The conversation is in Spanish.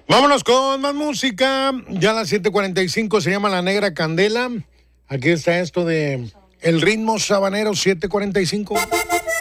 Vámonos con más música. Ya a las 7:45 se llama La Negra Candela. Aquí está esto de El Ritmo Sabanero 7:45.